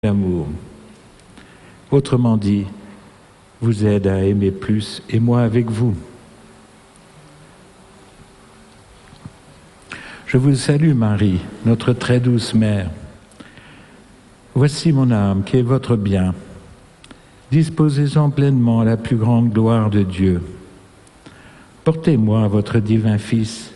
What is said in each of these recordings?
l'amour. Autrement dit, vous aide à aimer plus et moi avec vous. Je vous salue Marie, notre très douce mère. Voici mon âme qui est votre bien. Disposez-en pleinement à la plus grande gloire de Dieu. Portez-moi votre divin Fils.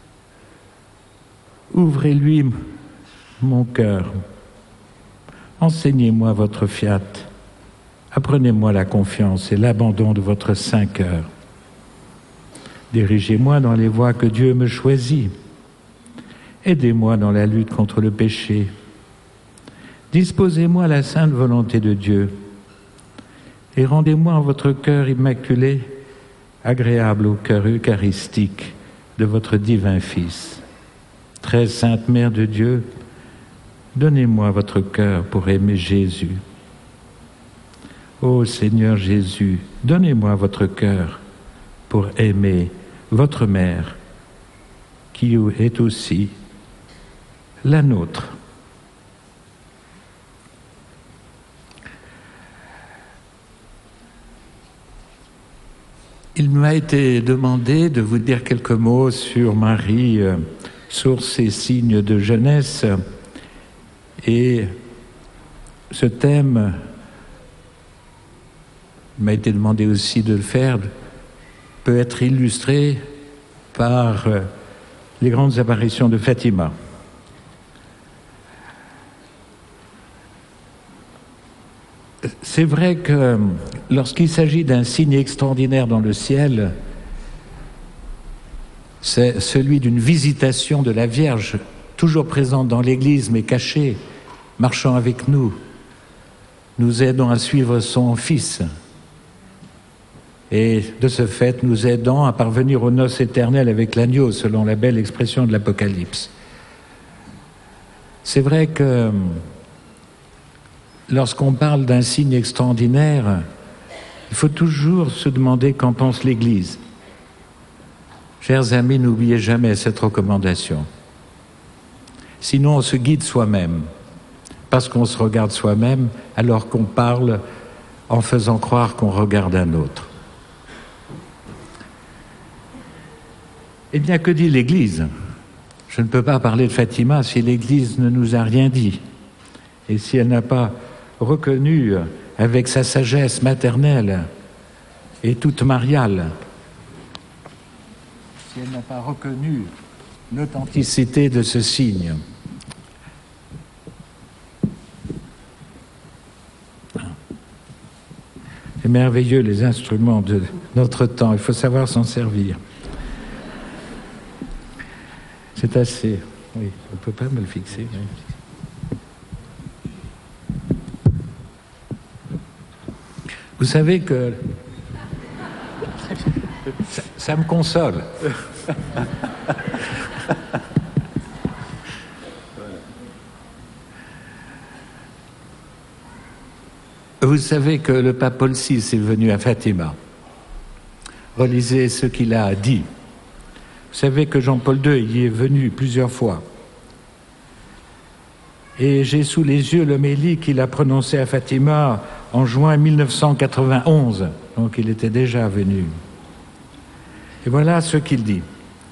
Ouvrez-lui mon cœur. Enseignez-moi votre fiat. Apprenez-moi la confiance et l'abandon de votre saint cœur. Dirigez-moi dans les voies que Dieu me choisit. Aidez-moi dans la lutte contre le péché. Disposez-moi à la sainte volonté de Dieu. Et rendez-moi en votre cœur immaculé, agréable au cœur eucharistique de votre divin Fils. Très sainte Mère de Dieu, donnez-moi votre cœur pour aimer Jésus. Ô Seigneur Jésus, donnez-moi votre cœur pour aimer votre mère, qui est aussi la nôtre. Il m'a été demandé de vous dire quelques mots sur Marie, source et signe de jeunesse. Et ce thème m'a été demandé aussi de le faire, peut être illustré par les grandes apparitions de Fatima. C'est vrai que lorsqu'il s'agit d'un signe extraordinaire dans le ciel, c'est celui d'une visitation de la Vierge, toujours présente dans l'Église mais cachée, marchant avec nous, nous aidant à suivre son Fils. Et de ce fait, nous aidant à parvenir aux noces éternelles avec l'agneau, selon la belle expression de l'Apocalypse. C'est vrai que lorsqu'on parle d'un signe extraordinaire, il faut toujours se demander qu'en pense l'Église. Chers amis, n'oubliez jamais cette recommandation. Sinon, on se guide soi-même, parce qu'on se regarde soi-même alors qu'on parle en faisant croire qu'on regarde un autre. Eh bien, que dit l'Église ? Je ne peux pas parler de Fatima si l'Église ne nous a rien dit. Et si elle n'a pas reconnu avec sa sagesse maternelle et toute mariale, si elle n'a pas reconnu l'authenticité de ce signe. C'est merveilleux les instruments de notre temps, il faut savoir s'en servir. C'est assez. Oui, on ne peut pas me le fixer. Oui. Vous savez que ça me console. Vous savez que le pape Paul VI est venu à Fatima. Relisez ce qu'il a dit. Vous savez que Jean-Paul II y est venu plusieurs fois. Et j'ai sous les yeux l'homélie qu'il a prononcée à Fatima en juin 1991. Donc il était déjà venu. Et voilà ce qu'il dit.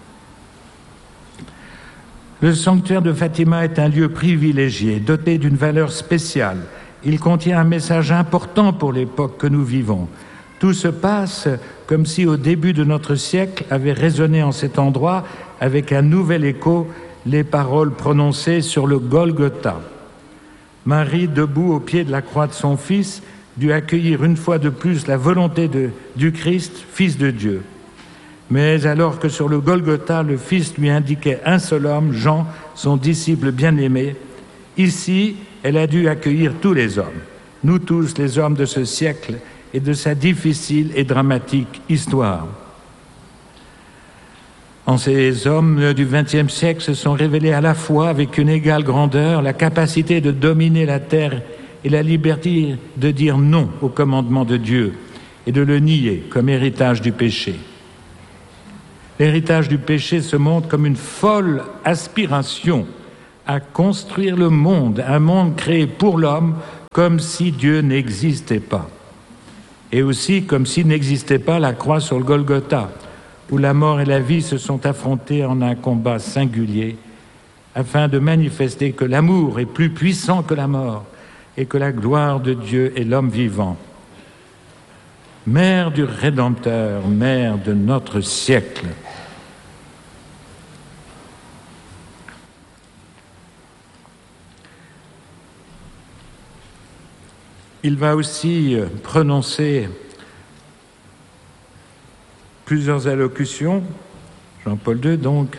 Le sanctuaire de Fatima est un lieu privilégié, doté d'une valeur spéciale. Il contient un message important pour l'époque que nous vivons. Tout se passe comme si au début de notre siècle avaient résonné en cet endroit avec un nouvel écho les paroles prononcées sur le Golgotha. Marie, debout au pied de la croix de son Fils, dut accueillir une fois de plus la volonté du Christ, Fils de Dieu. Mais alors que sur le Golgotha, le Fils lui indiquait un seul homme, Jean, son disciple bien-aimé, ici, elle a dû accueillir tous les hommes, nous tous les hommes de ce siècle et de sa difficile et dramatique histoire. En ces hommes du XXe siècle se sont révélés à la fois, avec une égale grandeur, la capacité de dominer la terre et la liberté de dire non au commandement de Dieu et de le nier comme héritage du péché. L'héritage du péché se montre comme une folle aspiration à construire le monde, un monde créé pour l'homme, comme si Dieu n'existait pas. Et aussi comme s'il n'existait pas la croix sur le Golgotha, où la mort et la vie se sont affrontées en un combat singulier, afin de manifester que l'amour est plus puissant que la mort et que la gloire de Dieu est l'homme vivant. Mère du Rédempteur, mère de notre siècle. Il va aussi prononcer plusieurs allocutions, Jean-Paul II donc,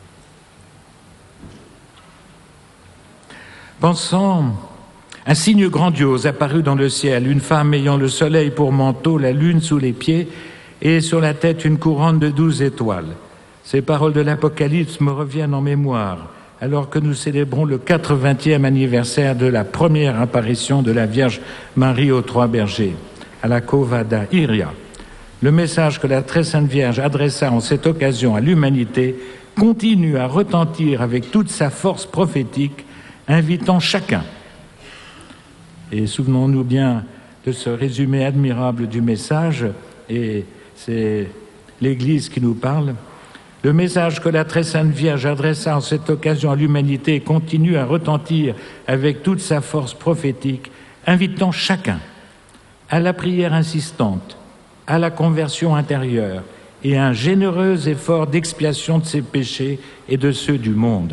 pensant un signe grandiose apparut dans le ciel, une femme ayant le soleil pour manteau, la lune sous les pieds et sur la tête une couronne de 12 étoiles. Ces paroles de l'Apocalypse me reviennent en mémoire alors que nous célébrons le 80e anniversaire de la première apparition de la Vierge Marie aux Trois Bergers, à la Cova da Iria. Le message que la très sainte Vierge adressa en cette occasion à l'humanité continue à retentir avec toute sa force prophétique, invitant chacun. Et souvenons-nous bien de ce résumé admirable du message, et c'est l'Église qui nous parle. Le message que la très sainte Vierge adressa en cette occasion à l'humanité continue à retentir avec toute sa force prophétique, invitant chacun à la prière insistante, à la conversion intérieure et à un généreux effort d'expiation de ses péchés et de ceux du monde.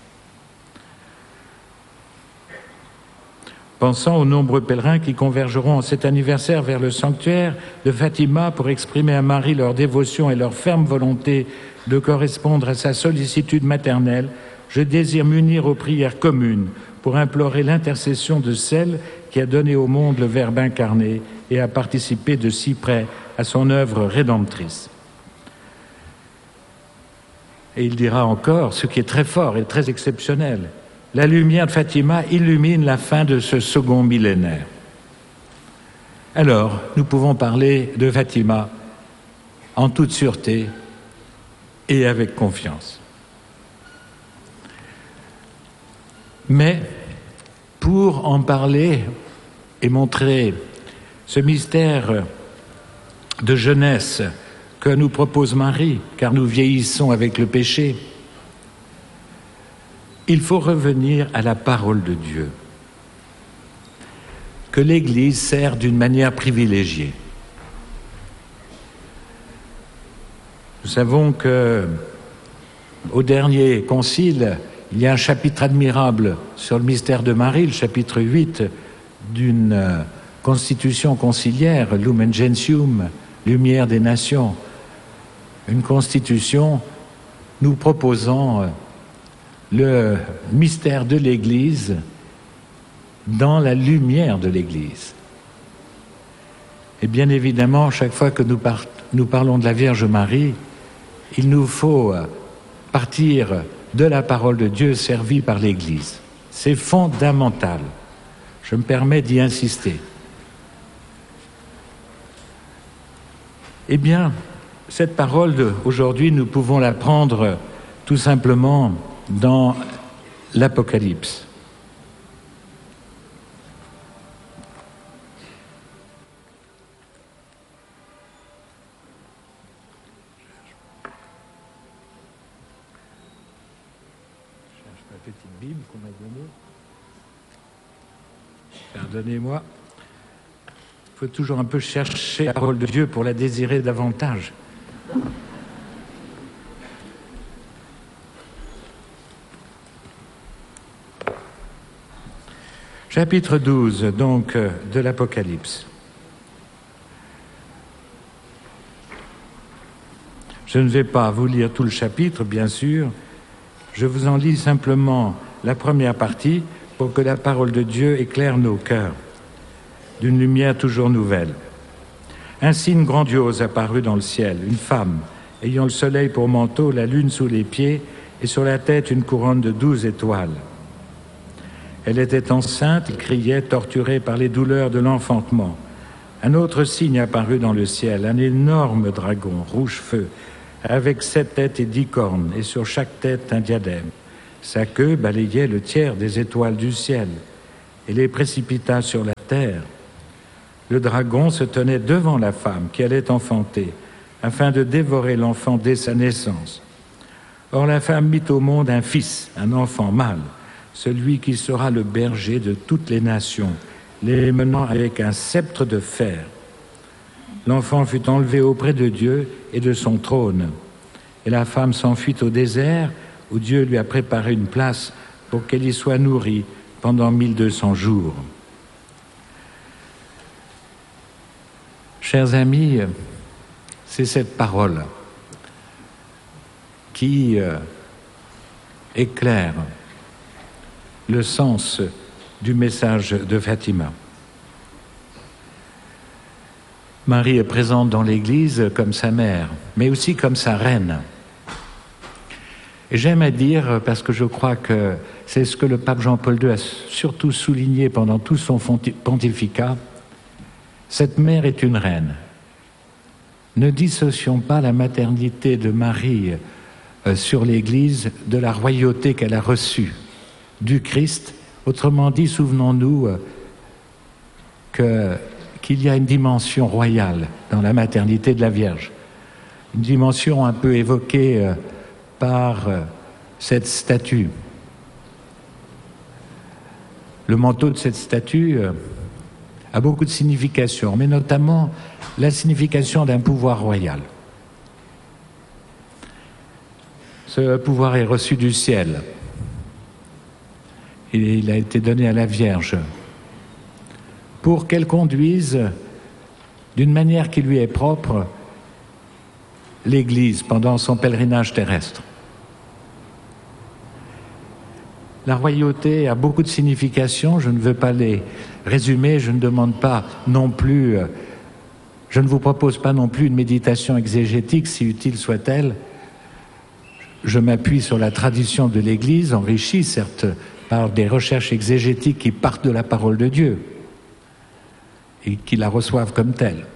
Pensant aux nombreux pèlerins qui convergeront en cet anniversaire vers le sanctuaire de Fatima pour exprimer à Marie leur dévotion et leur ferme volonté de correspondre à sa sollicitude maternelle, je désire m'unir aux prières communes pour implorer l'intercession de celle qui a donné au monde le Verbe incarné et a participé de si près à son œuvre rédemptrice. Et il dira encore, ce qui est très fort et très exceptionnel, la lumière de Fatima illumine la fin de ce second millénaire. Alors, nous pouvons parler de Fatima en toute sûreté et avec confiance. Mais pour en parler et montrer ce mystère de jeunesse que nous propose Marie, car nous vieillissons avec le péché, il faut revenir à la parole de Dieu, que l'Église sert d'une manière privilégiée. Nous savons qu'au dernier concile, il y a un chapitre admirable sur le mystère de Marie, le chapitre 8 d'une constitution conciliaire, Lumen Gentium, lumière des nations, une constitution nous proposant le mystère de l'Église dans la lumière de l'Église. Et bien évidemment, chaque fois que nous parlons de la Vierge Marie, il nous faut partir de la parole de Dieu servie par l'Église. C'est fondamental. Je me permets d'y insister. Eh bien, cette parole d'aujourd'hui, nous pouvons la prendre tout simplement dans l'Apocalypse. Je cherche ma petite Bible qu'on m'a donnée. Pardonnez-moi. Il faut toujours un peu chercher la parole de Dieu pour la désirer davantage. Chapitre 12, donc, de l'Apocalypse. Je ne vais pas vous lire tout le chapitre, bien sûr. Je vous en lis simplement la première partie pour que la parole de Dieu éclaire nos cœurs d'une lumière toujours nouvelle. Un signe grandiose apparut dans le ciel, une femme, ayant le soleil pour manteau, la lune sous les pieds, et sur la tête une couronne de 12 étoiles. Elle était enceinte, elle criait, torturée par les douleurs de l'enfantement. Un autre signe apparut dans le ciel, un énorme dragon, rouge feu, avec 7 têtes et 10 cornes, et sur chaque tête un diadème. Sa queue balayait le tiers des étoiles du ciel. et les précipita sur la terre. Le dragon se tenait devant la femme qui allait enfanter, afin de dévorer l'enfant dès sa naissance. Or la femme mit au monde un fils, un enfant mâle, celui qui sera le berger de toutes les nations, les menant avec un sceptre de fer. L'enfant fut enlevé auprès de Dieu et de son trône. Et la femme s'enfuit au désert, où Dieu lui a préparé une place pour qu'elle y soit nourrie pendant 1200 jours. Chers amis, c'est cette parole qui éclaire le sens du message de Fatima. Marie est présente dans l'Église comme sa mère, mais aussi comme sa reine. Et j'aime à dire, parce que je crois que c'est ce que le pape Jean-Paul II a surtout souligné pendant tout son pontificat, cette mère est une reine. Ne dissocions pas la maternité de Marie sur l'Église de la royauté qu'elle a reçue du Christ. Autrement dit, souvenons-nous qu'il y a une dimension royale dans la maternité de la Vierge. Une dimension un peu évoquée par cette statue. Le manteau de cette statue a beaucoup de significations, mais notamment la signification d'un pouvoir royal. Ce pouvoir est reçu du ciel. Il a été donné à la Vierge pour qu'elle conduise d'une manière qui lui est propre l'Église pendant son pèlerinage terrestre. La royauté a beaucoup de significations, je ne veux pas les résumer, je ne demande pas non plus, je ne vous propose pas non plus une méditation exégétique, si utile soit-elle. Je m'appuie sur la tradition de l'Église, enrichie certes par des recherches exégétiques qui partent de la parole de Dieu et qui la reçoivent comme telle.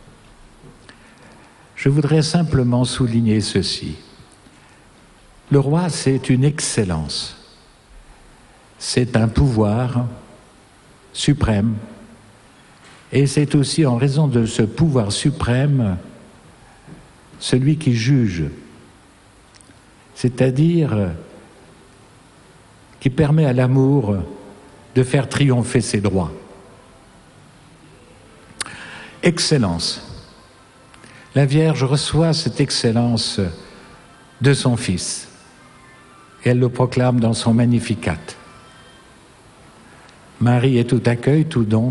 Je voudrais simplement souligner ceci. Le roi, c'est une excellence. C'est un pouvoir suprême. Et c'est aussi en raison de ce pouvoir suprême celui qui juge. C'est-à-dire qui permet à l'amour de faire triompher ses droits. Excellence. La Vierge reçoit cette excellence de son Fils. Et elle le proclame dans son Magnificat. Marie est tout accueil, tout don.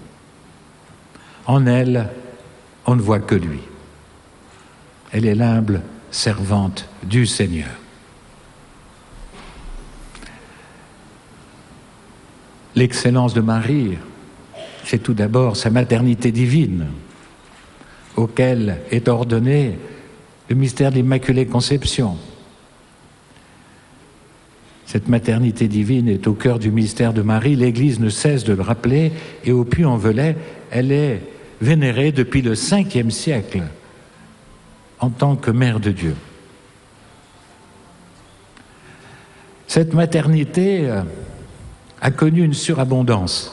En elle, on ne voit que lui. Elle est l'humble servante du Seigneur. L'excellence de Marie, c'est tout d'abord sa maternité divine, auquel est ordonné le mystère de l'Immaculée Conception. Cette maternité divine est au cœur du mystère de Marie. L'Église ne cesse de le rappeler et au Puy-en-Velay, elle est vénérée depuis le 5e siècle en tant que Mère de Dieu. Cette maternité a connu une surabondance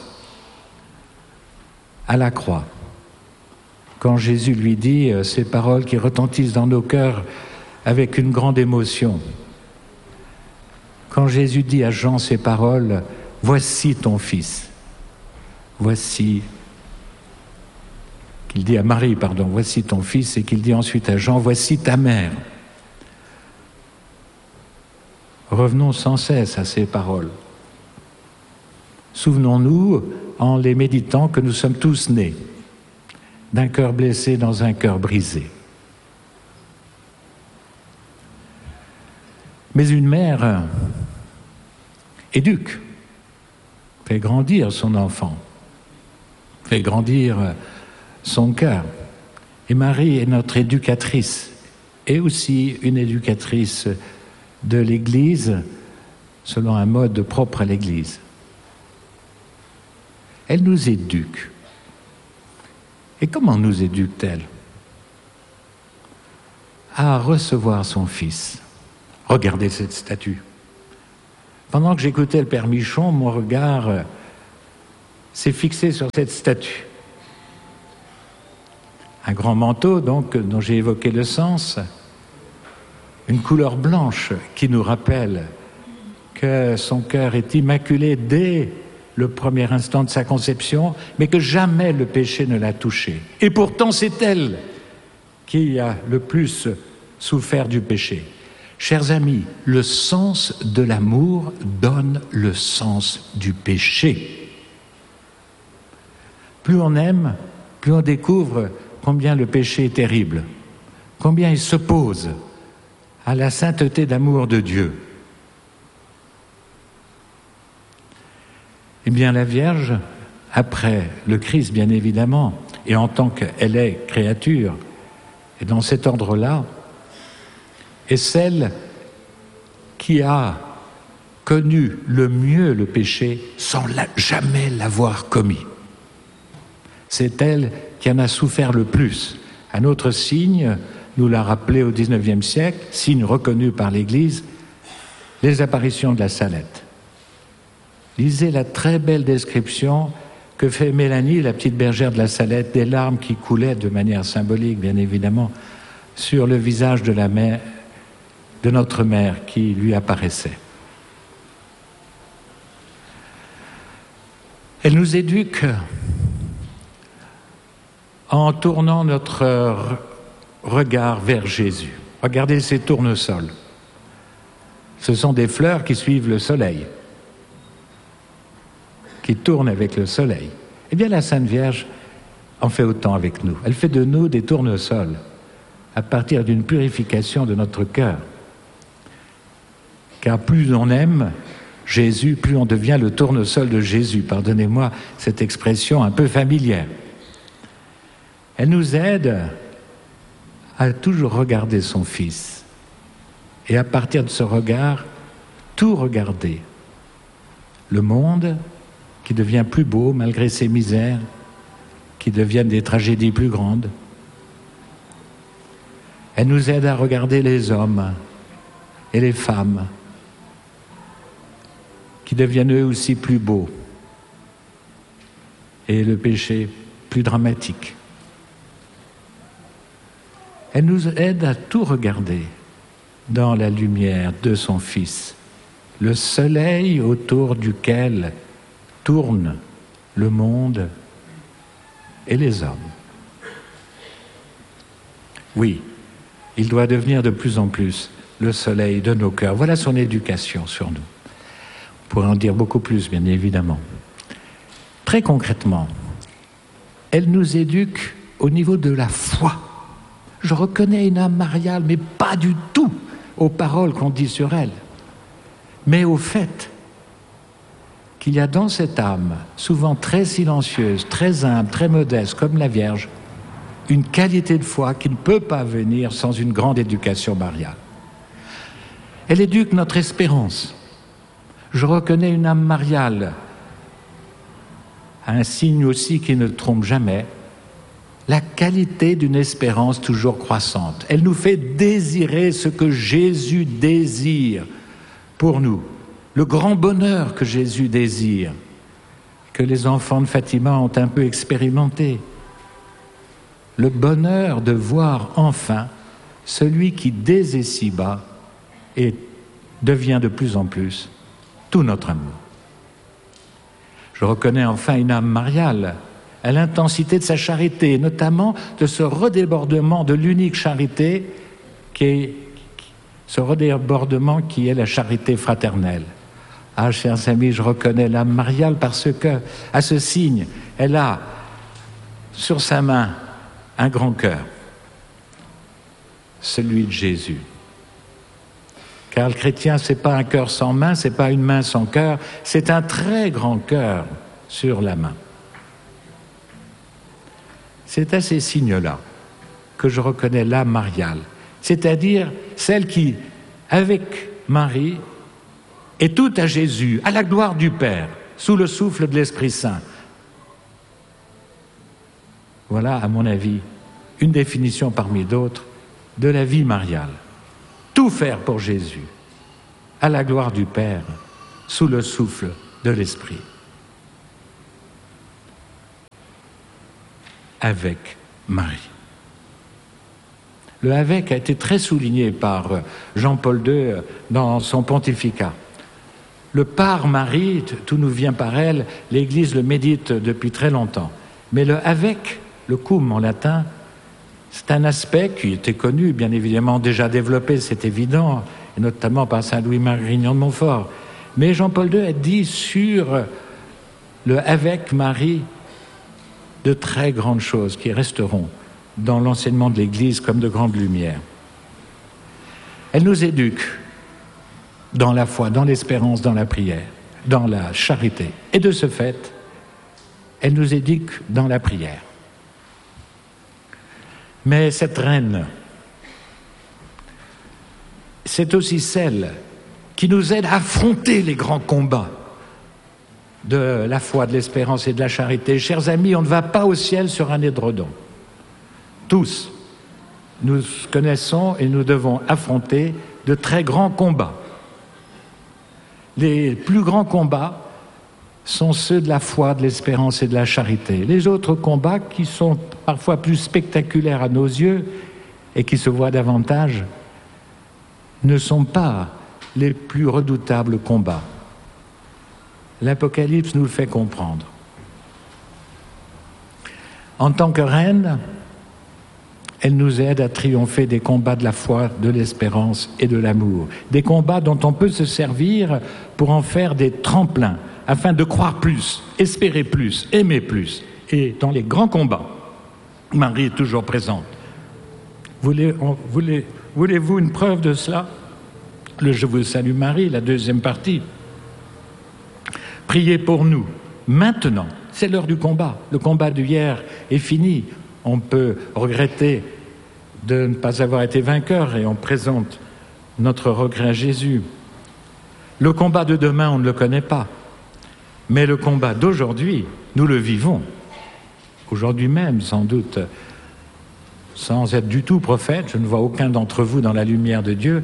à la croix. Quand Jésus lui dit ces paroles qui retentissent dans nos cœurs avec une grande émotion, quand Jésus dit à Jean ces paroles, « Voici ton fils », voici, qu'il dit à Marie, pardon, « Voici ton fils », et qu'il dit ensuite à Jean, « Voici ta mère ». Revenons sans cesse à ces paroles. Souvenons-nous, en les méditant, que nous sommes tous nés d'un cœur blessé dans un cœur brisé. Mais une mère éduque, fait grandir son enfant, fait grandir son cœur. Et Marie est notre éducatrice, et aussi une éducatrice de l'Église, selon un mode propre à l'Église. Elle nous éduque. Et comment nous éduque-t-elle? À recevoir son Fils. Regardez cette statue. Pendant que j'écoutais le Père Michon, mon regard s'est fixé sur cette statue. Un grand manteau, donc, dont j'ai évoqué le sens, une couleur blanche qui nous rappelle que son cœur est immaculé dès le premier instant de sa conception, mais que jamais le péché ne l'a touché. Et pourtant, c'est elle qui a le plus souffert du péché. Chers amis, le sens de l'amour donne le sens du péché. Plus on aime, plus on découvre combien le péché est terrible, combien il s'oppose à la sainteté d'amour de Dieu. Eh bien, la Vierge, après le Christ, bien évidemment, et en tant qu'elle est créature, et dans cet ordre-là, est celle qui a connu le mieux le péché sans jamais l'avoir commis. C'est elle qui en a souffert le plus. Un autre signe, nous l'a rappelé au XIXe siècle, signe reconnu par l'Église, les apparitions de la Salette. Lisez la très belle description que fait Mélanie, la petite bergère de la Salette, des larmes qui coulaient de manière symbolique, bien évidemment, sur le visage de la mère, de notre mère qui lui apparaissait. Elle nous éduque en tournant notre regard vers Jésus. Regardez ces tournesols. Ce sont des fleurs qui suivent le soleil, qui tournent avec le soleil. Eh bien, la Sainte Vierge en fait autant avec nous. Elle fait de nous des tournesols à partir d'une purification de notre cœur. Car plus on aime Jésus, plus on devient le tournesol de Jésus. Pardonnez-moi cette expression un peu familière. Elle nous aide à toujours regarder son Fils et à partir de ce regard, tout regarder. Le monde qui devient plus beau malgré ses misères, qui deviennent des tragédies plus grandes. Elle nous aide à regarder les hommes et les femmes qui deviennent eux aussi plus beaux et le péché plus dramatique. Elle nous aide à tout regarder dans la lumière de son Fils, le soleil autour duquel tourne le monde et les hommes. Oui, il doit devenir de plus en plus le soleil de nos cœurs. Voilà son éducation sur nous. On pourrait en dire beaucoup plus, bien évidemment. Très concrètement, elle nous éduque au niveau de la foi. Je reconnais une âme mariale, mais pas du tout aux paroles qu'on dit sur elle, mais au fait qu'il y a dans cette âme, souvent très silencieuse, très humble, très modeste, comme la Vierge, une qualité de foi qui ne peut pas venir sans une grande éducation mariale. Elle éduque notre espérance. Je reconnais une âme mariale, un signe aussi qui ne trompe jamais, la qualité d'une espérance toujours croissante. Elle nous fait désirer ce que Jésus désire pour nous, le grand bonheur que Jésus désire, que les enfants de Fatima ont un peu expérimenté. Le bonheur de voir enfin celui qui, dès ici-bas, devient de plus en plus tout notre amour. Je reconnais enfin une âme mariale à l'intensité de sa charité, notamment de ce redébordement de l'unique charité qui est la charité fraternelle. Ah, chers amis, je reconnais l'âme mariale parce que, à ce signe, elle a sur sa main un grand cœur, celui de Jésus. Car le chrétien, c'est pas un cœur sans main, c'est pas une main sans cœur, c'est un très grand cœur sur la main. C'est à ces signes-là que je reconnais l'âme mariale, c'est-à-dire celle qui, avec Marie, est tout à Jésus, à la gloire du Père, sous le souffle de l'Esprit Saint. Voilà, à mon avis, une définition parmi d'autres de la vie mariale. Tout faire pour Jésus, à la gloire du Père, sous le souffle de l'Esprit. avec Marie. Le avec a été très souligné par Jean-Paul II dans son pontificat. Le par Marie, tout nous vient par elle, l'Église le médite depuis très longtemps. Mais le avec, le cum en latin, c'est un aspect qui était connu, bien évidemment déjà développé, c'est évident, et notamment par saint Louis-Marie Grignon de Montfort. Mais Jean-Paul II a dit sur le avec Marie de très grandes choses qui resteront dans l'enseignement de l'Église comme de grandes lumières. Elle nous éduque dans la foi, dans l'espérance, dans la prière, dans la charité. Et de ce fait, elle nous éduque dans la prière. Mais cette reine, c'est aussi celle qui nous aide à affronter les grands combats de la foi, de l'espérance et de la charité. Chers amis, on ne va pas au ciel sur un édredon. Tous, nous connaissons et nous devons affronter de très grands combats. Les plus grands combats sont ceux de la foi, de l'espérance et de la charité. Les autres combats, qui sont parfois plus spectaculaires à nos yeux et qui se voient davantage, ne sont pas les plus redoutables combats. L'Apocalypse nous le fait comprendre. En tant que reine, elle nous aide à triompher des combats de la foi, de l'espérance et de l'amour. Des combats dont on peut se servir pour en faire des tremplins, afin de croire plus, espérer plus, aimer plus. Et dans les grands combats, Marie est toujours présente. Voulez-vous une preuve de cela? Le Je vous salue Marie, la deuxième partie. Priez pour nous, maintenant. C'est l'heure du combat. Le combat d'hier est fini. On peut regretter de ne pas avoir été vainqueur et on présente notre regret à Jésus. Le combat de demain, on ne le connaît pas. Mais le combat d'aujourd'hui, nous le vivons. Aujourd'hui même, sans doute, sans être du tout prophète, je ne vois aucun d'entre vous dans la lumière de Dieu.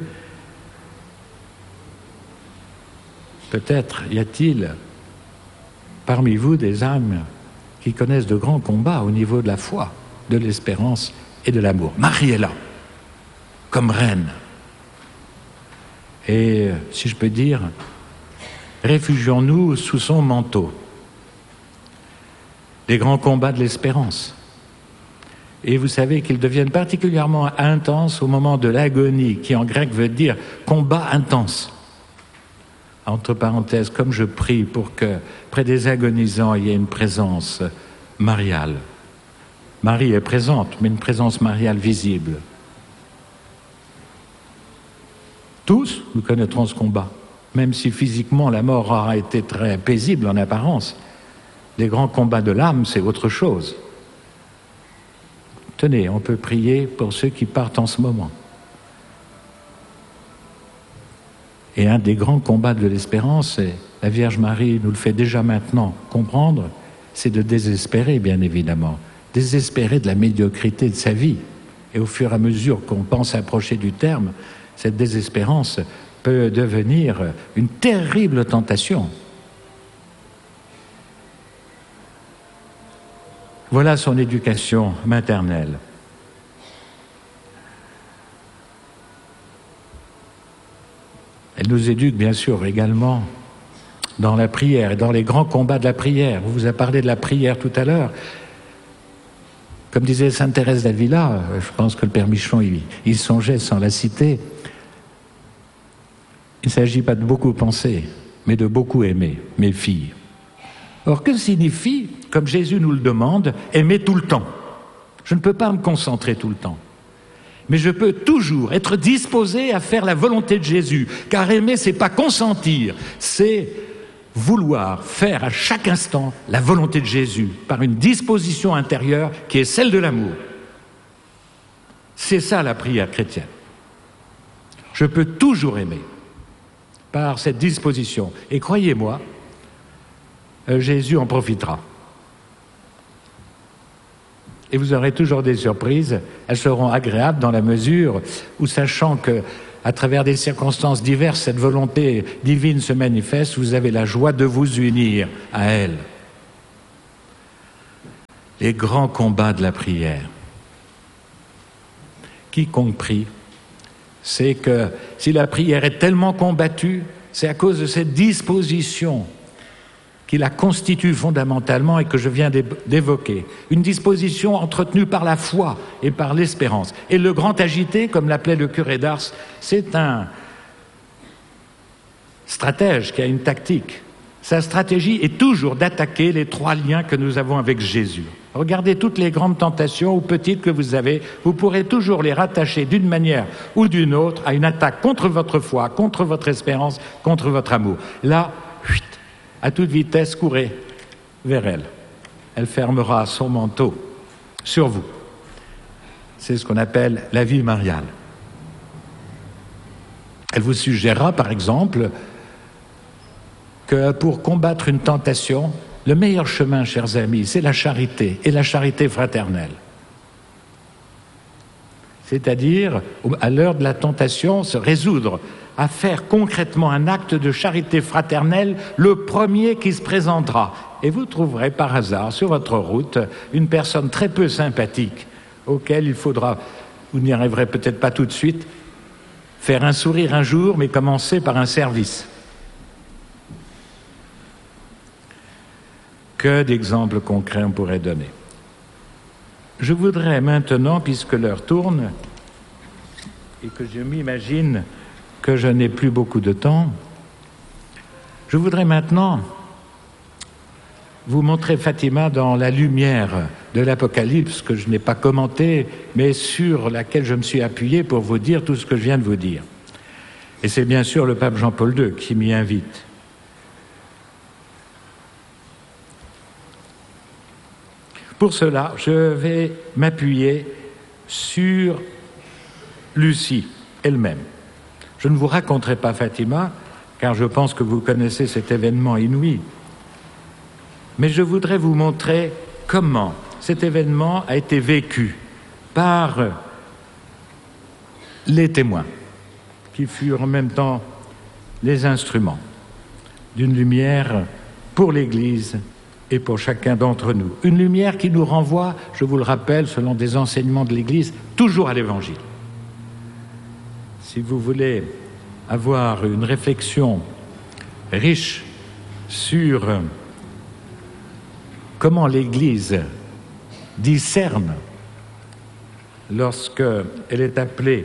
Peut-être y a-t-il parmi vous des âmes qui connaissent de grands combats au niveau de la foi, de l'espérance et de l'amour. Marie est là, comme reine. Et, si je peux dire, réfugions-nous sous son manteau. Les grands combats de l'espérance. Et vous savez qu'ils deviennent particulièrement intenses au moment de l'agonie, qui en grec veut dire combat intense. Entre parenthèses, comme je prie pour que près des agonisants il y ait une présence mariale. Marie est présente, mais une présence mariale visible. Tous, nous connaîtrons ce combat, même si physiquement la mort aura été très paisible en apparence. Les grands combats de l'âme, c'est autre chose. Tenez, on peut prier pour ceux qui partent en ce moment. Et un des grands combats de l'espérance, et la Vierge Marie nous le fait déjà maintenant comprendre, c'est de désespérer, bien évidemment. Désespérer de la médiocrité de sa vie. Et au fur et à mesure qu'on pense approcher du terme, cette désespérance peut devenir une terrible tentation. Voilà son éducation maternelle. Elle nous éduque bien sûr également dans la prière et dans les grands combats de la prière. Vous vous avez parlé de la prière tout à l'heure. Comme disait sainte Thérèse d'Avila, je pense que le Père Michon il songeait sans la citer, il ne s'agit pas de beaucoup penser, mais de beaucoup aimer, mes filles. Or, que signifie, comme Jésus nous le demande, aimer tout le temps? Je ne peux pas me concentrer tout le temps. Mais je peux toujours être disposé à faire la volonté de Jésus, car aimer, c'est pas consentir, c'est vouloir faire à chaque instant la volonté de Jésus, par une disposition intérieure qui est celle de l'amour. C'est ça la prière chrétienne. Je peux toujours aimer, par cette disposition. Et croyez-moi, Jésus en profitera. Et vous aurez toujours des surprises. Elles seront agréables dans la mesure où, sachant que, à travers des circonstances diverses, cette volonté divine se manifeste, vous avez la joie de vous unir à elle. les grands combats de la prière. Quiconque prie, c'est que si la prière est tellement combattue, c'est à cause de cette disposition qui la constitue fondamentalement et que je viens d'évoquer. Une disposition entretenue par la foi et par l'espérance. Et le grand agité, comme l'appelait le curé d'Ars, c'est un stratège qui a une tactique. Sa stratégie est toujours d'attaquer les trois liens que nous avons avec Jésus. Regardez toutes les grandes tentations ou petites que vous avez, vous pourrez toujours les rattacher d'une manière ou d'une autre à une attaque contre votre foi, contre votre espérance, contre votre amour. Là, à toute vitesse, courez vers elle. Elle fermera son manteau sur vous. C'est ce qu'on appelle la vie mariale. Elle vous suggérera, par exemple, que pour combattre une tentation, le meilleur chemin, chers amis, c'est la charité, et la charité fraternelle. C'est-à-dire, à l'heure de la tentation, se résoudre à faire concrètement un acte de charité fraternelle, le premier qui se présentera. Et vous trouverez par hasard sur votre route une personne très peu sympathique auquel il faudra, vous n'y arriverez peut-être pas tout de suite, faire un sourire un jour, mais commencer par un service. Que d'exemples concrets on pourrait donner. Je voudrais maintenant, puisque l'heure tourne, et que je m'imagine que je n'ai plus beaucoup de temps, je voudrais maintenant vous montrer Fatima dans la lumière de l'Apocalypse, que je n'ai pas commenté, mais sur laquelle je me suis appuyé pour vous dire tout ce que je viens de vous dire. Et c'est bien sûr le pape Jean-Paul II qui m'y invite. Pour cela, je vais m'appuyer sur Lucie elle-même. Je ne vous raconterai pas Fatima, car je pense que vous connaissez cet événement inouï. Mais je voudrais vous montrer comment cet événement a été vécu par les témoins, qui furent en même temps les instruments d'une lumière pour l'Église et pour chacun d'entre nous. Une lumière qui nous renvoie, je vous le rappelle, selon des enseignements de l'Église, toujours à l'Évangile. Si vous voulez avoir une réflexion riche sur comment l'Église discerne lorsqu'elle est appelée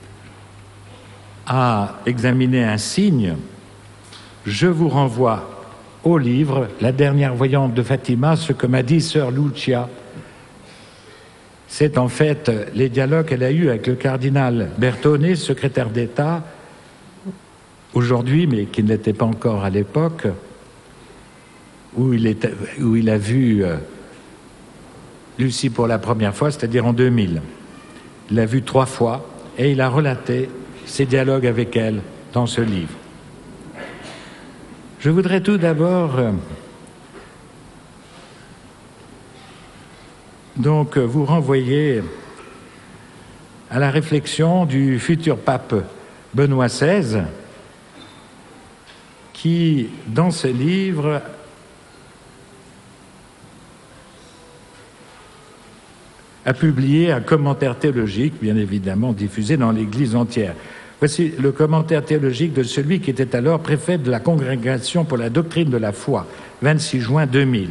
à examiner un signe, je vous renvoie au livre « La dernière voyante de Fatima », ce que m'a dit sœur Lucia. C'est en fait les dialogues qu'elle a eus avec le cardinal Bertone, secrétaire d'État, aujourd'hui, mais qui ne l'était pas encore à l'époque, où il a vu Lucie pour la première fois, c'est-à-dire en 2000. Il l'a vue 3 fois et il a relaté ses dialogues avec elle dans ce livre. Je voudrais tout d'abord donc vous renvoyer à la réflexion du futur pape Benoît XVI, qui, dans ce livre, a publié un commentaire théologique, bien évidemment diffusé dans l'Église entière. Voici le commentaire théologique de celui qui était alors préfet de la Congrégation pour la doctrine de la foi, 26 juin 2000.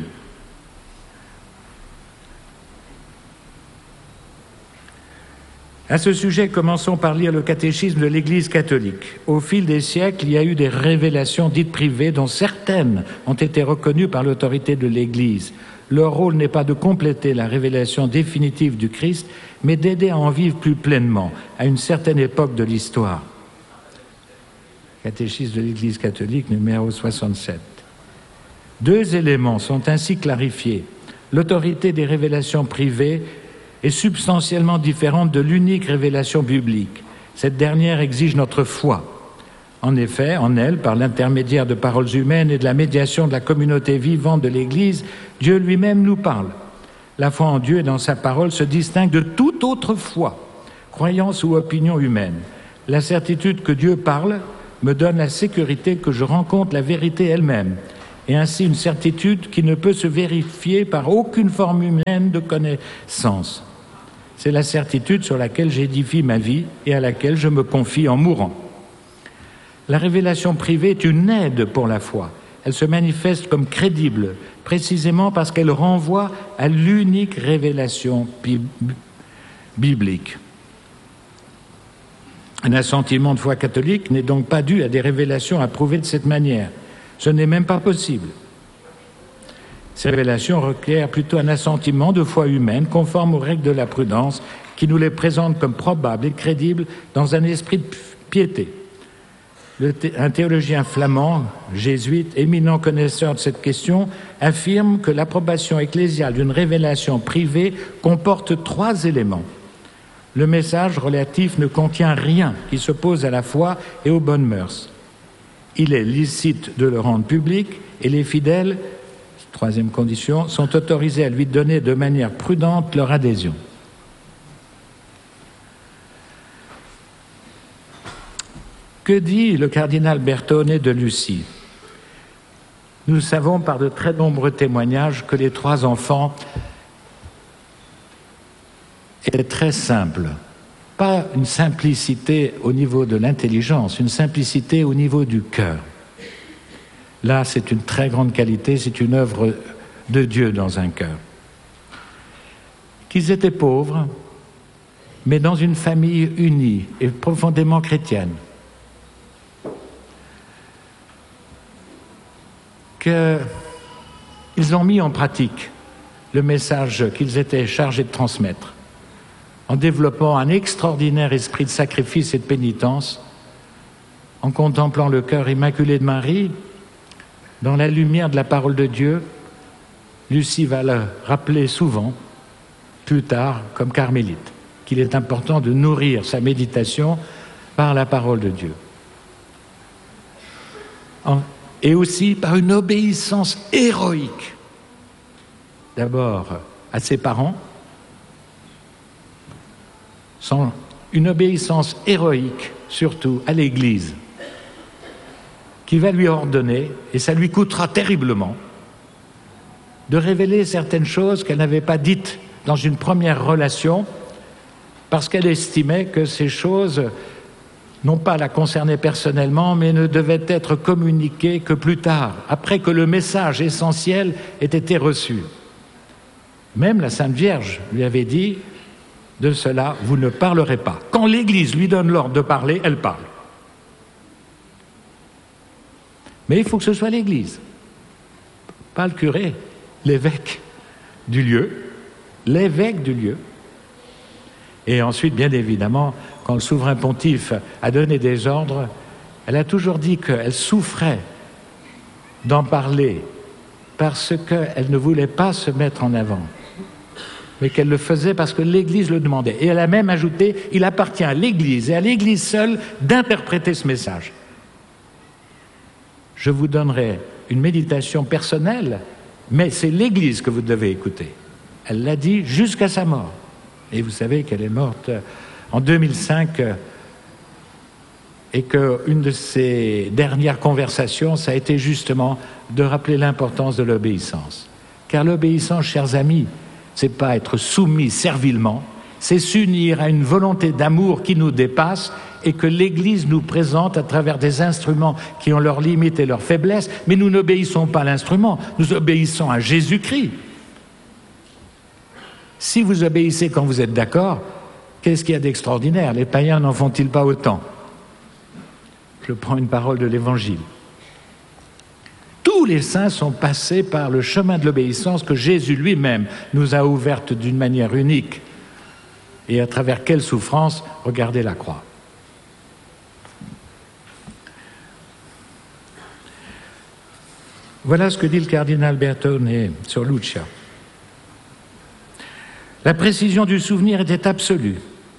À ce sujet, commençons par lire le catéchisme de l'Église catholique. Au fil des siècles, il y a eu des révélations dites privées dont certaines ont été reconnues par l'autorité de l'Église. Leur rôle n'est pas de compléter la révélation définitive du Christ, mais d'aider à en vivre plus pleinement, à une certaine époque de l'histoire. Catéchisme de l'Église catholique, numéro 67. 2 éléments sont ainsi clarifiés. L'autorité des révélations privées est substantiellement différente de l'unique révélation biblique. Cette dernière exige notre foi. En effet, en elle, par l'intermédiaire de paroles humaines et de la médiation de la communauté vivante de l'Église, Dieu lui-même nous parle. La foi en Dieu et dans sa parole se distingue de toute autre foi, croyance ou opinion humaine. La certitude que Dieu parle me donne la sécurité que je rencontre la vérité elle-même. et ainsi une certitude qui ne peut se vérifier par aucune forme humaine de connaissance. C'est la certitude sur laquelle j'édifie ma vie et à laquelle je me confie en mourant. La révélation privée est une aide pour la foi. Elle se manifeste comme crédible, précisément parce qu'elle renvoie à l'unique révélation biblique. Un assentiment de foi catholique n'est donc pas dû à des révélations approuvées de cette manière. Ce n'est même pas possible. Ces révélations requièrent plutôt un assentiment de foi humaine conforme aux règles de la prudence qui nous les présentent comme probables et crédibles dans un esprit de piété. Un théologien flamand, jésuite, éminent connaisseur de cette question, affirme que l'approbation ecclésiale d'une révélation privée comporte 3 éléments. Le message relatif ne contient rien qui s'oppose à la foi et aux bonnes mœurs. Il est licite de le rendre public et les fidèles, 3e condition, sont autorisés à lui donner de manière prudente leur adhésion. Que dit le cardinal Bertone de Lucie? Nous savons par de très nombreux témoignages que les 3 enfants étaient très simples. Pas une simplicité au niveau de l'intelligence, une simplicité au niveau du cœur. Là, c'est une très grande qualité, c'est une œuvre de Dieu dans un cœur. Qu'ils étaient pauvres, mais dans une famille unie et profondément chrétienne. Qu'ils ont mis en pratique le message qu'ils étaient chargés de transmettre, en développant un extraordinaire esprit de sacrifice et de pénitence, en contemplant le cœur immaculé de Marie, dans la lumière de la parole de Dieu. Lucie va le rappeler souvent, plus tard, comme carmélite, qu'il est important de nourrir sa méditation par la parole de Dieu. Et aussi par une obéissance héroïque, d'abord à ses parents, une obéissance héroïque surtout à l'Église, qui va lui ordonner, et ça lui coûtera terriblement, de révéler certaines choses qu'elle n'avait pas dites dans une première relation, parce qu'elle estimait que ces choses non pas la concernaient personnellement, mais ne devaient être communiquées que plus tard, après que le message essentiel ait été reçu. Même la Sainte Vierge lui avait dit, de cela, vous ne parlerez pas. Quand l'Église lui donne l'ordre de parler, elle parle. Mais il faut que ce soit l'Église, pas le curé, l'évêque du lieu, Et ensuite, bien évidemment, quand le souverain pontife a donné des ordres, elle a toujours dit qu'elle souffrait d'en parler parce qu'elle ne voulait pas se mettre en avant, mais qu'elle le faisait parce que l'Église le demandait. Et elle a même ajouté, il appartient à l'Église et à l'Église seule d'interpréter ce message. Je vous donnerai une méditation personnelle, mais c'est l'Église que vous devez écouter. Elle l'a dit jusqu'à sa mort. Et vous savez qu'elle est morte en 2005 et qu'une de ses dernières conversations, ça a été justement de rappeler l'importance de l'obéissance. Car l'obéissance, chers amis, c'est pas être soumis servilement, c'est s'unir à une volonté d'amour qui nous dépasse et que l'Église nous présente à travers des instruments qui ont leurs limites et leurs faiblesses, mais nous n'obéissons pas à l'instrument, nous obéissons à Jésus-Christ. Si vous obéissez quand vous êtes d'accord, qu'est-ce qu'il y a d'extraordinaire? Les païens n'en font-ils pas autant? Je prends une parole de l'Évangile. Tous les saints sont passés par le chemin de l'obéissance que Jésus lui-même nous a ouverte d'une manière unique. Et à travers quelle souffrance? Regardez la croix. Voilà ce que dit le cardinal Bertone sur Lucia. La précision du souvenir était absolue.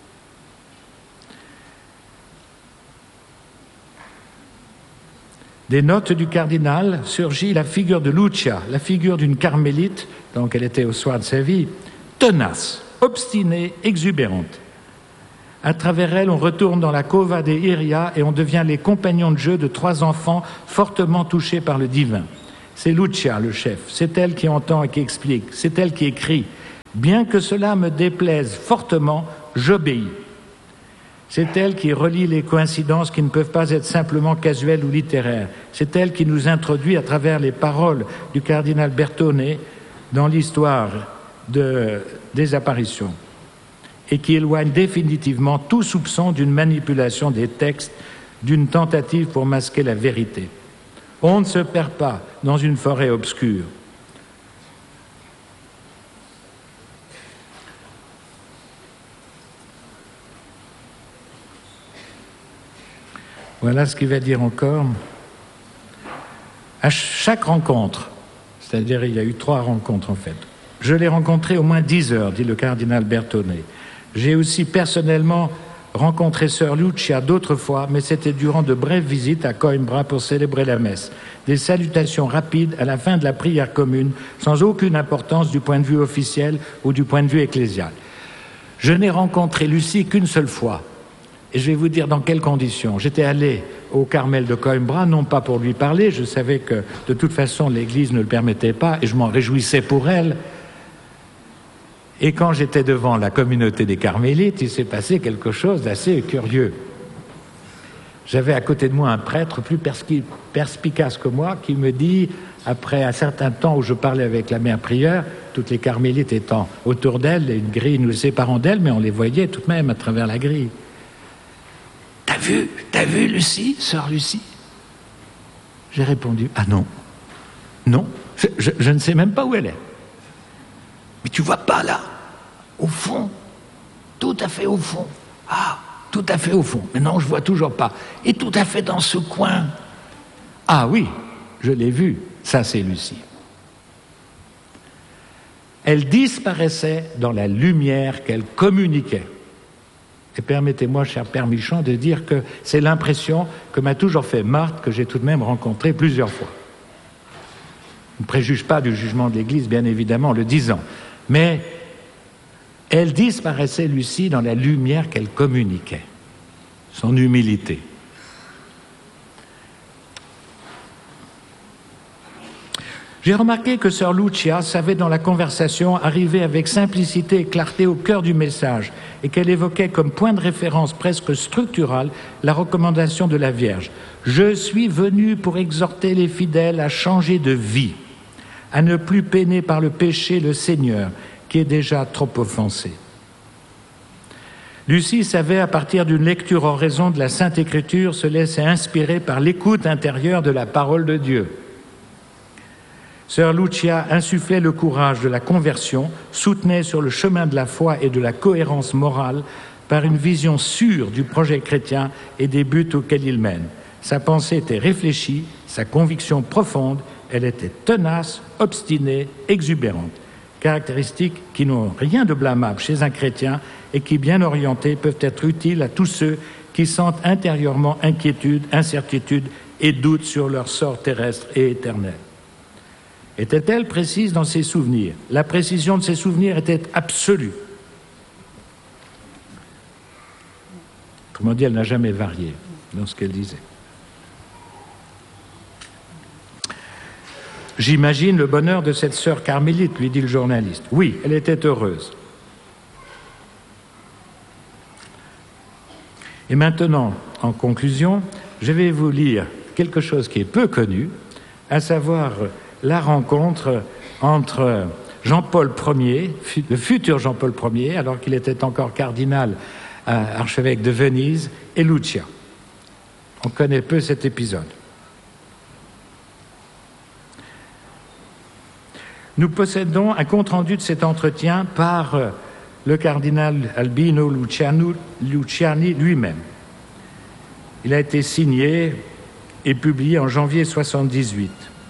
Des notes du cardinal surgit la figure de Lucia, la figure d'une carmélite, donc elle était au soir de sa vie, tenace, obstinée, exubérante. À travers elle, on retourne dans la cova des Iria et on devient les compagnons de jeu de 3 enfants fortement touchés par le divin. C'est Lucia, le chef. C'est elle qui entend et qui explique. C'est elle qui écrit. Bien que cela me déplaise fortement, j'obéis. C'est elle qui relie les coïncidences qui ne peuvent pas être simplement casuelles ou littéraires. C'est elle qui nous introduit à travers les paroles du cardinal Bertone dans l'histoire des apparitions et qui éloigne définitivement tout soupçon d'une manipulation des textes, d'une tentative pour masquer la vérité. On ne se perd pas dans une forêt obscure. Voilà ce qu'il va dire encore. À chaque rencontre, c'est-à-dire il y a eu 3 rencontres en fait, je l'ai rencontré au moins 10 heures, dit le cardinal Bertone. J'ai aussi personnellement rencontré sœur Lucia d'autres fois, mais c'était durant de brèves visites à Coimbra pour célébrer la messe. Des salutations rapides à la fin de la prière commune, sans aucune importance du point de vue officiel ou du point de vue ecclésial. Je n'ai rencontré Lucie qu'une seule fois. Et je vais vous dire dans quelles conditions. J'étais allé au Carmel de Coimbra, non pas pour lui parler, je savais que de toute façon l'Église ne le permettait pas et je m'en réjouissais pour elle. Et quand j'étais devant la communauté des Carmélites, il s'est passé quelque chose d'assez curieux. J'avais à côté de moi un prêtre plus perspicace que moi qui me dit, après un certain temps où je parlais avec la mère prieure, toutes les Carmélites étant autour d'elle, et une grille nous séparant d'elle, mais on les voyait tout de même à travers la grille. T'as vu Lucie, sœur Lucie? J'ai répondu, ah non, je ne sais même pas où elle est. Mais tu vois pas là, au fond, tout à fait au fond. Ah, tout à fait au fond. Mais non, je vois toujours pas. Et tout à fait dans ce coin. Ah oui, je l'ai vue, ça c'est Lucie. Elle disparaissait dans la lumière qu'elle communiquait. Et permettez-moi, cher Père Michon, de dire que c'est l'impression que m'a toujours fait Marthe, que j'ai tout de même rencontrée plusieurs fois. On ne préjuge pas du jugement de l'Église, bien évidemment, en le disant. Mais elle disparaissait, Lucie, dans la lumière qu'elle communiquait. Son humilité. J'ai remarqué que sœur Lucia savait dans la conversation arriver avec simplicité et clarté au cœur du message et qu'elle évoquait comme point de référence presque structural la recommandation de la Vierge. « Je suis venue pour exhorter les fidèles à changer de vie, à ne plus peiner par le péché le Seigneur, qui est déjà trop offensé. » Lucie savait, à partir d'une lecture en raison de la Sainte Écriture, se laisser inspirer par l'écoute intérieure de la parole de Dieu. Sœur Lucia insufflait le courage de la conversion, soutenait sur le chemin de la foi et de la cohérence morale par une vision sûre du projet chrétien et des buts auxquels il mène. Sa pensée était réfléchie, sa conviction profonde, elle était tenace, obstinée, exubérante. Caractéristiques qui n'ont rien de blâmable chez un chrétien et qui, bien orientés, peuvent être utiles à tous ceux qui sentent intérieurement inquiétude, incertitude et doute sur leur sort terrestre et éternel. Était-elle précise dans ses souvenirs? La précision de ses souvenirs était absolue. Autrement dit, elle n'a jamais varié dans ce qu'elle disait. « J'imagine le bonheur de cette sœur carmélite, lui dit le journaliste. Oui, elle était heureuse. Et maintenant, en conclusion, je vais vous lire quelque chose qui est peu connu, à savoir la rencontre entre Jean-Paul Ier, le futur Jean-Paul Ier, alors qu'il était encore cardinal, archevêque de Venise, et Lucia. On connaît peu cet épisode. Nous possédons un compte-rendu de cet entretien par le cardinal Albino Luciani lui-même. Il a été signé et publié en janvier 1978.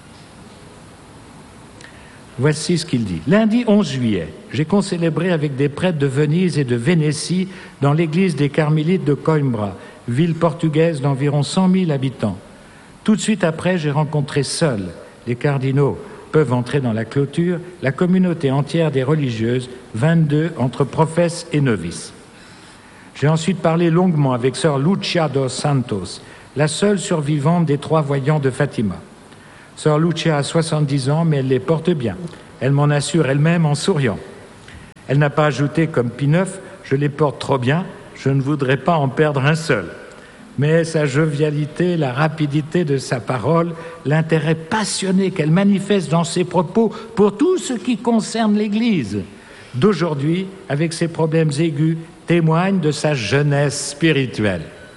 Voici ce qu'il dit. Lundi 11 juillet, j'ai concélébré avec des prêtres de Venise et de Vénétie dans l'église des Carmélites de Coimbra, ville portugaise d'environ 100 000 habitants. Tout de suite après, j'ai rencontré seul, les cardinaux peuvent entrer dans la clôture, la communauté entière des religieuses, 22 entre professes et novices. J'ai ensuite parlé longuement avec sœur Lucia dos Santos, la seule survivante des 3 voyants de Fatima. Sœur Lucia a 70 ans, mais elle les porte bien. Elle m'en assure elle-même en souriant. Elle n'a pas ajouté comme Pie IX, « Je les porte trop bien, je ne voudrais pas en perdre un seul ». Mais sa jovialité, la rapidité de sa parole, l'intérêt passionné qu'elle manifeste dans ses propos pour tout ce qui concerne l'Église d'aujourd'hui, avec ses problèmes aigus, témoignent de sa jeunesse spirituelle.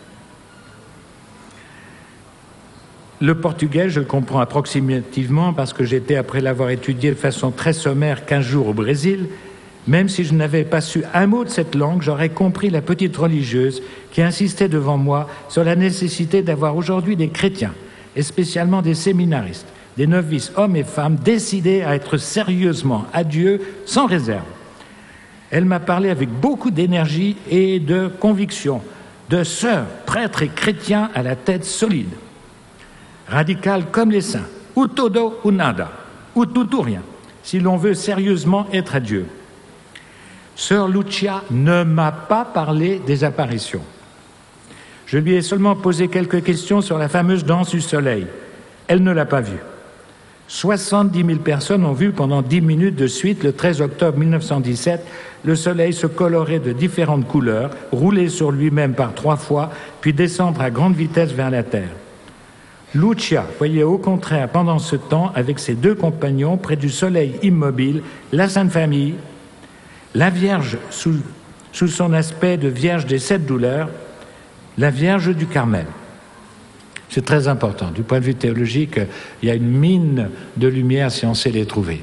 Le portugais, je le comprends approximativement parce que j'étais, après l'avoir étudié de façon très sommaire, 15 jours au Brésil. Même si je n'avais pas su un mot de cette langue, j'aurais compris la petite religieuse qui insistait devant moi sur la nécessité d'avoir aujourd'hui des chrétiens, et spécialement des séminaristes, des novices, hommes et femmes, décidés à être sérieusement à Dieu sans réserve. Elle m'a parlé avec beaucoup d'énergie et de conviction, de sœurs, prêtres et chrétiens à la tête solide. Radical comme les saints, ou todo ou nada, ou tout ou rien, si l'on veut sérieusement être à Dieu. Sœur Lucia ne m'a pas parlé des apparitions. Je lui ai seulement posé quelques questions sur la fameuse danse du soleil. Elle ne l'a pas vue. 70 000 personnes ont vu pendant 10 minutes de suite, le 13 octobre 1917, le soleil se colorer de différentes couleurs, rouler sur lui-même par 3 fois, puis descendre à grande vitesse vers la Terre. Lucia voyait au contraire pendant ce temps, avec ses 2 compagnons, près du soleil immobile, la Sainte Famille, la Vierge sous son aspect de Vierge des 7 douleurs, la Vierge du Carmel. C'est très important. Du point de vue théologique, il y a une mine de lumière si on sait les trouver.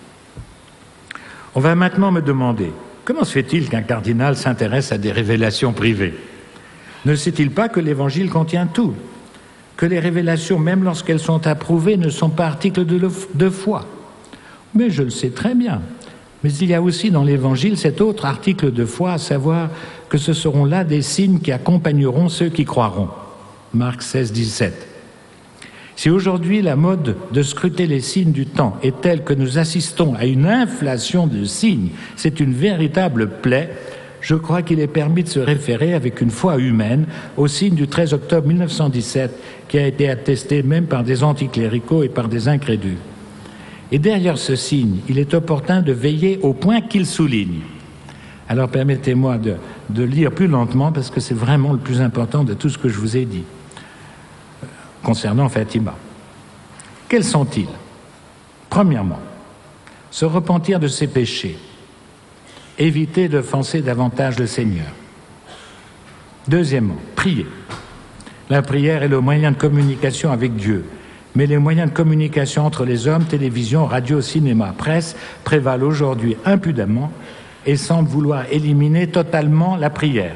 On va maintenant me demander, comment se fait-il qu'un cardinal s'intéresse à des révélations privées ? Ne sait-il pas que l'Évangile contient tout ? Que les révélations, même lorsqu'elles sont approuvées, ne sont pas articles de foi ? Mais je le sais très bien. Mais il y a aussi dans l'Évangile cet autre article de foi, à savoir que ce seront là des signes qui accompagneront ceux qui croiront. Marc 16, 17. Si aujourd'hui la mode de scruter les signes du temps est telle que nous assistons à une inflation de signes, c'est une véritable plaie, je crois qu'il est permis de se référer avec une foi humaine au signe du 13 octobre 1917 qui a été attesté même par des anticléricaux et par des incrédules. Et derrière ce signe, il est opportun de veiller au point qu'il souligne. Alors permettez-moi de lire plus lentement parce que c'est vraiment le plus important de tout ce que je vous ai dit concernant Fatima. Quels sont-ils ? Premièrement, se repentir de ses péchés, éviter d'offenser davantage le Seigneur. Deuxièmement, prier. La prière est le moyen de communication avec Dieu, mais les moyens de communication entre les hommes, télévision, radio, cinéma, presse, prévalent aujourd'hui impudemment et semblent vouloir éliminer totalement la prière.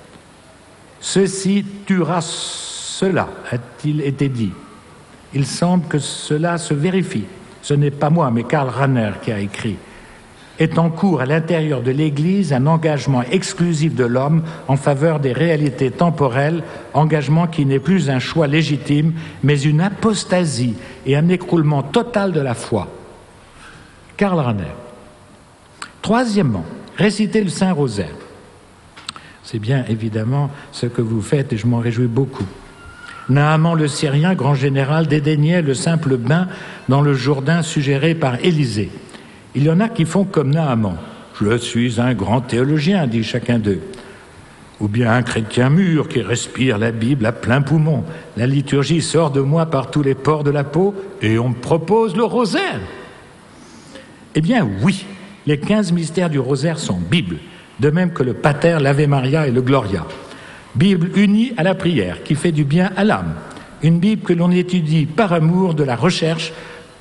Ceci tuera cela, a-t-il été dit. Il semble que cela se vérifie. Ce n'est pas moi, mais Karl Rahner qui a écrit. Est en cours à l'intérieur de l'Église un engagement exclusif de l'homme en faveur des réalités temporelles, engagement qui n'est plus un choix légitime, mais une apostasie et un écroulement total de la foi. Karl Rahner. Troisièmement, réciter le Saint-Rosaire. C'est bien évidemment ce que vous faites et je m'en réjouis beaucoup. Naaman le Syrien, grand général, dédaignait le simple bain dans le Jourdain suggéré par Élisée. Il y en a qui font comme Naaman. « Je suis un grand théologien », dit chacun d'eux. Ou bien un chrétien mûr qui respire la Bible à plein poumon. La liturgie sort de moi par tous les pores de la peau et on me propose le rosaire. Eh bien oui, les 15 mystères du rosaire sont Bible, de même que le Pater, l'Ave Maria et le Gloria. Bible unie à la prière, qui fait du bien à l'âme. Une Bible que l'on étudie par amour de la recherche.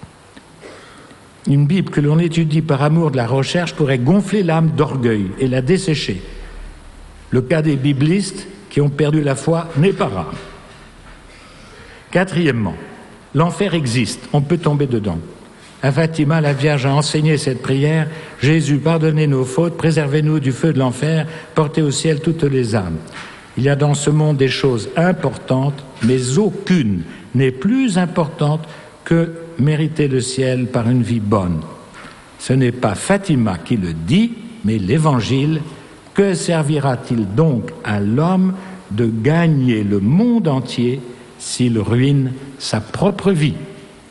Une Bible que l'on étudie par amour de la recherche pourrait gonfler l'âme d'orgueil et la dessécher. Le cas des biblistes qui ont perdu la foi n'est pas rare. Quatrièmement, l'enfer existe, on peut tomber dedans. À Fatima, la Vierge a enseigné cette prière. Jésus, pardonnez nos fautes, préservez-nous du feu de l'enfer, portez au ciel toutes les âmes. Il y a dans ce monde des choses importantes, mais aucune n'est plus importante que mériter le ciel par une vie bonne. Ce n'est pas Fatima qui le dit, mais l'Évangile. Que servira-t-il donc à l'homme de gagner le monde entier s'il ruine sa propre vie ?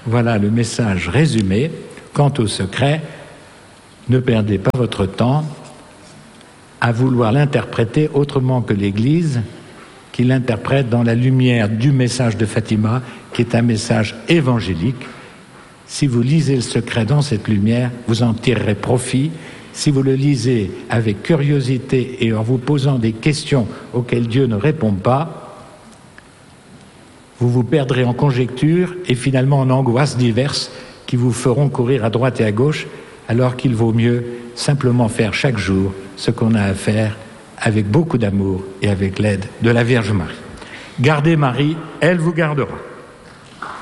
Voilà le message résumé. Quant au secret, ne perdez pas votre temps à vouloir l'interpréter autrement que l'Église, qui l'interprète dans la lumière du message de Fatima, qui est un message évangélique. Si vous lisez le secret dans cette lumière, vous en tirerez profit. Si vous le lisez avec curiosité et en vous posant des questions auxquelles Dieu ne répond pas, vous vous perdrez en conjectures et finalement en angoisses diverses qui vous feront courir à droite et à gauche, alors qu'il vaut mieux simplement faire chaque jour ce qu'on a à faire avec beaucoup d'amour et avec l'aide de la Vierge Marie. Gardez Marie, elle vous gardera.